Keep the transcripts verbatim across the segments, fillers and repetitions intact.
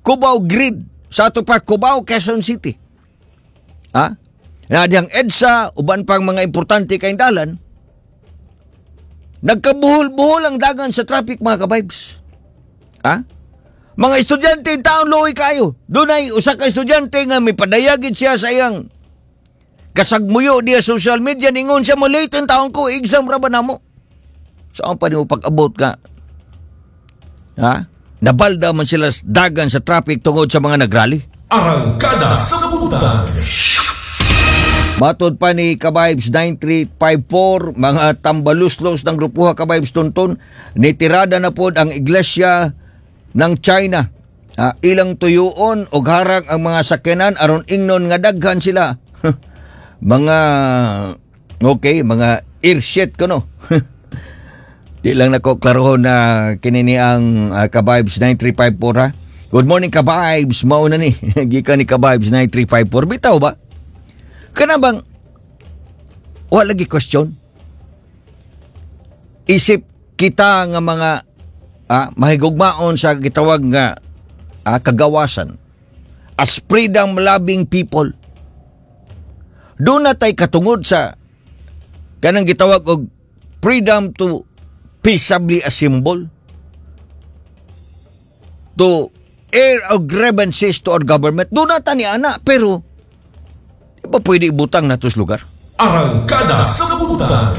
Cubao Grid sa ato pa Cubao, Quezon City. Ha? Na diyang EDSA, uban pang mga importante kayong dalan, nagkabuhol-buhol ang dagan sa traffic, mga kabibes. Ha? Mga estudyante, taon luoy kayo. Doon ay usa ka estudyante nga may padayagin siya sa iyang kasagmuyo diya social media, ningon siya mo, late ang taon ko, exam ra ba na mo? Saan pa niyo pag-abot ka? Ha? Nabalda man sila dagan sa traffic tungod sa mga nagrally. Arangkada sa Butan. Matod pa ni Kabibes nine three five four, mga tambaluslos ng grupuha Kabibes Tonton, nitirada na pod ang iglesia ng China. Ah, ilang tuyuon o harang ang mga sakyanan aron ingnon nga daghan sila. Mga, okay, mga earshot ko no. Di lang nako klarohon na kinini ang uh, Kabibes nine three five four ha. Good morning Kabibes, mauna ni. Gikan ni Kabibes nine three five four. Bitaw ba? Kana bang wala lagi question? Isip kita nga mga ah, mahigugmaon sa gitawag nga ah, kagawasan as freedom loving people. Doon na tay katungod sa kanang gitawag og freedom to peaceably assemble, to air of grievances to our government. Doon na tani ana, pero di ba pwede ibutang na tos lugar? Arangkada sa Butan.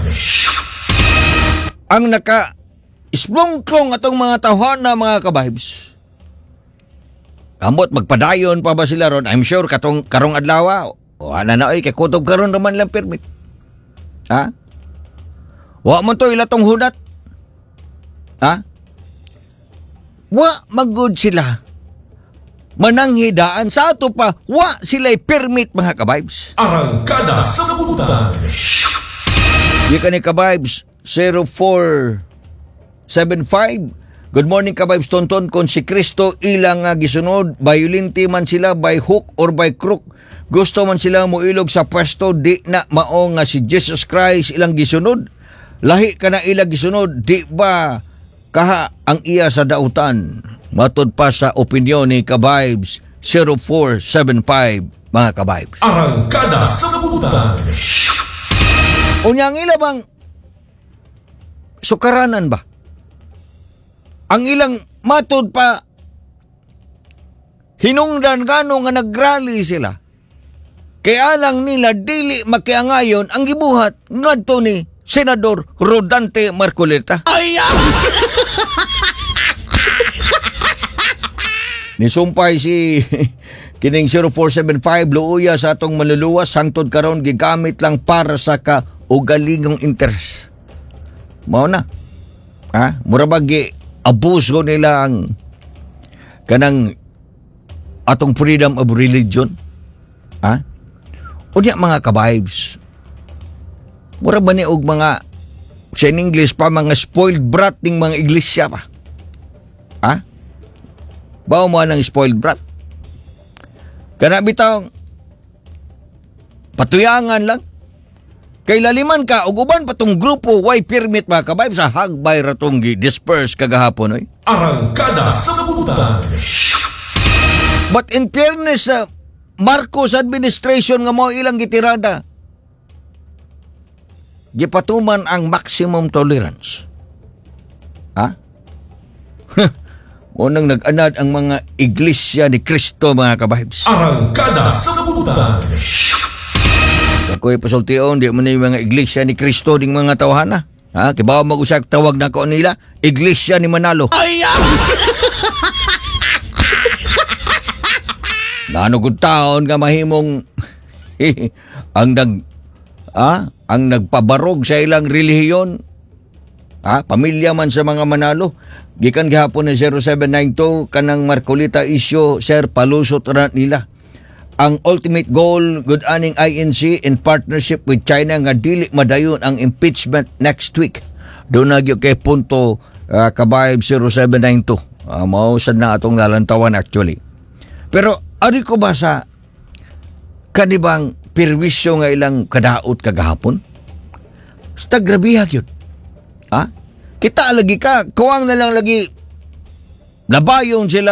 Ang naka isplongklong atong mga tawhan na mga kabibes. Kamot magpadayon pa ba sila ron? I'm sure katong karong adlaw o ana na oy kay kutob karon naman lang permit. Ha? Wa man to ilatong hunat. Ha? Wa magud sila mananghidaan sa ato pa, wa sila'y permit mga kabibes. Arangkada sa Butan. Di ka ni kabibes zero four seven five. Good morning kabibes Tonton, kung si Kristo ilang nga gisunod, violente man sila by hook or by crook, gusto man sila muilog sa pwesto, di na mao nga si Jesus Christ ilang gisunod, lahi ka na ilang gisunod, di ba kaha ang iya sa dautan? Matod pa sa opinyon ni Kabibes zero four seven five, mga kabibes. Arangkada sa Butan. Unyang ila bang sukaranan ba? Ang ilang matod pa hinungdan gano nga nagrally sila. Kaya lang nila dili makiangayon ang gibuhat ngadto ni Senador Rodante Marcoleta. Ay! Nisumpay si kining zero four seven five, luuya sa atong maluluwas, sangtod karon gigamit lang para sa kaugalingong interes. Mao na. Ha? Mura ba gi abuso nila ang kanang atong freedom of religion? Ha? Unya mga kabibes, mura ba ni og mga sa English pa mga spoiled brat ning mga iglesia pa? Ha? Bao mo ng spoiled brat? Kana bitaw patuyangan lang. Kay laliman ka ug uban patong grupo why permit mga kabibes sa hagbay ratong gi-disperse kagahapon oy. Arangkada sa Butan. But in fairness sa Marcos administration nga mao ilang gitirada, gipatuman ang maximum tolerance. Ha? Unang nag-anad ang mga iglesia ni Kristo mga kabibes. Arangkada sa Butan. Ako'y pasultion, di mo na yung mga iglesia ni Kristo ding mga tawhana. Ha? Kibawa mag-usak tawag na ko nila, iglesia ni Manalo. Ay! Nanugod taon nga mahimong ang nag ah, ang nagpabarog sa ilang relihiyon. Ah, pamilya man sa mga Manalo. Gikan gihapon ni zero seven nine two kanang Marcolita issue, sir, palusot ra nila. Ang ultimate goal, good aning I N C in partnership with China nga dili madayon ang impeachment next week. Doon na gyud kay punto uh, kabayb zero seven nine two. Uh, mao sad na atong nalantawan actually. Pero ari ko ba sa kanibang perwisyo nga ilang kadaot kagahapon? Sta grabiha gyud. Ha? Kita lagi ka, kuwang na lang lagi nabayon sila